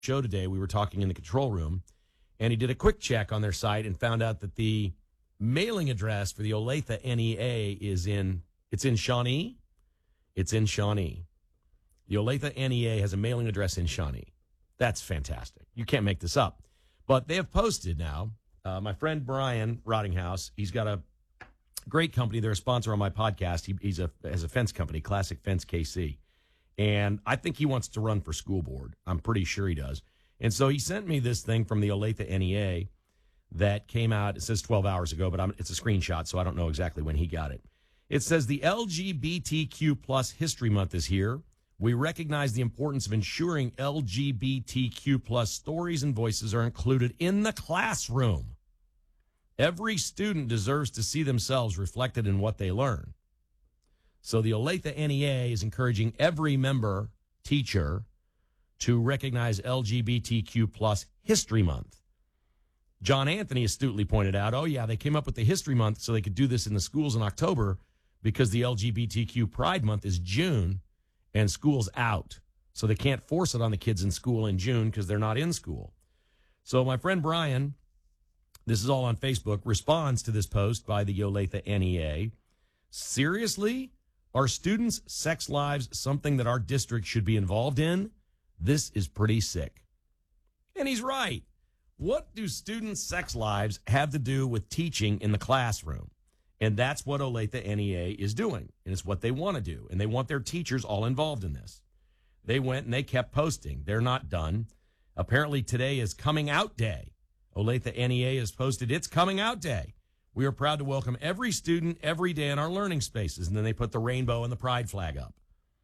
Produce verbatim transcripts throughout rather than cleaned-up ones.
show today, we were talking in the control room, and he did a quick check on their site and found out that the mailing address for the Olathe N E A is in, it's in Shawnee. It's in Shawnee. The Olathe N E A has a mailing address in Shawnee. That's fantastic. You can't make this up. But they have posted now. Uh, my friend Brian Rottinghouse, he's got a great company. They're a sponsor on my podcast. He, he's a has a fence company, Classic Fence K C. And I think he wants to run for school board. I'm pretty sure he does. And so he sent me this thing from the Olathe N E A that came out. It says twelve hours ago, but I'm, it's a screenshot, so I don't know exactly when he got it. It says the L G B T Q plus History Month is here. We recognize the importance of ensuring L G B T Q plus stories and voices are included in the classroom. Every student deserves to see themselves reflected in what they learn. So the Olathe N E A is encouraging every member teacher to recognize L G B T Q plus History Month. John Anthony astutely pointed out, oh, yeah, they came up with the History Month so they could do this in the schools in October because the L G B T Q Pride Month is June and school's out. So they can't force it on the kids in school in June because they're not in school. So my friend Brian, this is all on Facebook, responds to this post by the Olathe N E A. Seriously? Are students' sex lives something that our district should be involved in? This is pretty sick. And he's right. What do students' sex lives have to do with teaching in the classroom? And that's what Olathe N E A is doing. And it's what they want to do. And they want their teachers all involved in this. They went and they kept posting. They're not done. Apparently today is coming out day. Olathe N E A has posted its coming out day. We are proud to welcome every student every day in our learning spaces. And then they put the rainbow and the pride flag up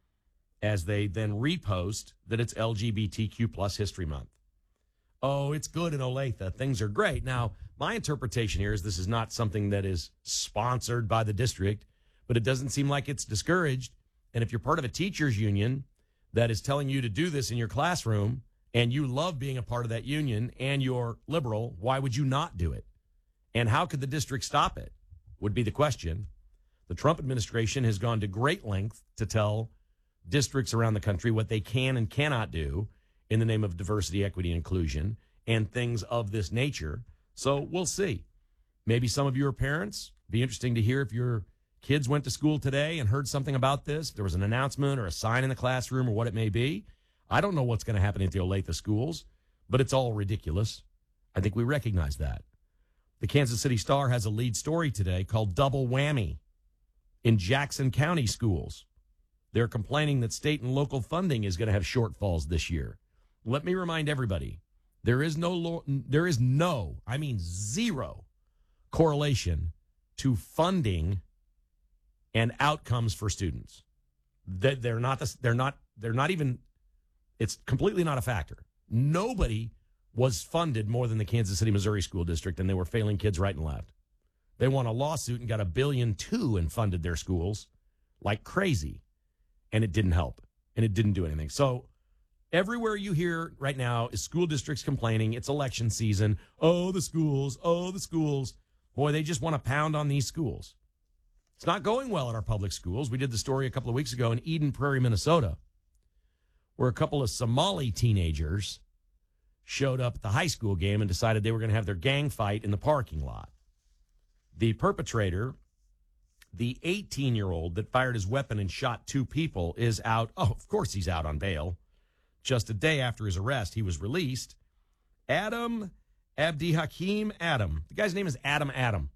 as they then repost that it's L G B T Q plus History Month. Oh, it's good in Olathe. Things are great. Now, my interpretation here is this is not something that is sponsored by the district, but it doesn't seem like it's discouraged. And if you're part of a teachers union that is telling you to do this in your classroom and you love being a part of that union and you're liberal, why would you not do it? And how could the district stop it would be the question. The Trump administration has gone to great length to tell districts around the country what they can and cannot do in the name of diversity, equity, and inclusion, and things of this nature. So we'll see. Maybe some of you are parents. Be interesting to hear if your kids went to school today and heard something about this. If there was an announcement or a sign in the classroom or what it may be. I don't know what's going to happen at the Olathe schools, but it's all ridiculous. I think we recognize that. The Kansas City Star has a lead story today called Double Whammy in Jackson County schools. They're complaining that state and local funding is going to have shortfalls this year. Let me remind everybody, there is no, lo- there is no, I mean zero correlation to funding and outcomes for students. That they're not, the, they're not, they're not even, it's completely not a factor. Nobody was funded more than the Kansas City, Missouri school district, and they were failing kids right and left. They won a lawsuit and got a billion two and funded their schools like crazy, and it didn't help, and it didn't do anything. So everywhere you hear right now is school districts complaining. It's election season. Oh, the schools. Oh, the schools. Boy, they just want to pound on these schools. It's not going well at our public schools. We did the story a couple of weeks ago in Eden Prairie, Minnesota, where a couple of Somali teenagers showed up at the high school game and decided they were going to have their gang fight in the parking lot. The perpetrator, the eighteen-year-old that fired his weapon and shot two people, is out. Oh, of course he's out on bail. Just a day after his arrest, he was released. Adam Abdihakim Adam. The guy's name is Adam Adam.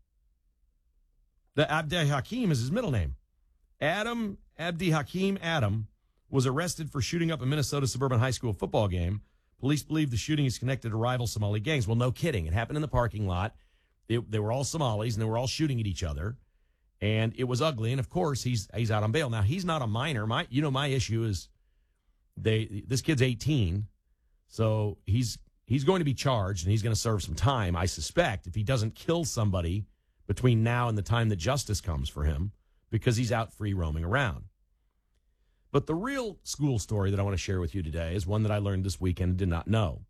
The Abdihakim is his middle name. Adam Abdihakim Adam was arrested for shooting up a Minnesota suburban high school football game. Police believe the shooting is connected to rival Somali gangs. Well, no kidding. It happened in the parking lot. They, they were all Somalis, and they were all shooting at each other. And it was ugly. And, of course, he's he's out on bail. Now, he's not a minor. My, you know, my issue is they this kid's eighteen, so he's he's going to be charged, and he's going to serve some time, I suspect, if he doesn't kill somebody between now and the time that justice comes for him, because he's out free roaming around. But the real school story that I want to share with you today is one that I learned this weekend and did not know.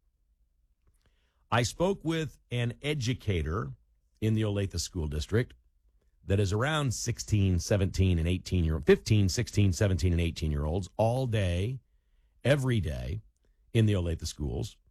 I spoke with an educator in the Olathe School District that is around sixteen, seventeen, and eighteen year old, fifteen, sixteen, seventeen, and eighteen year olds all day, every day, in the Olathe schools.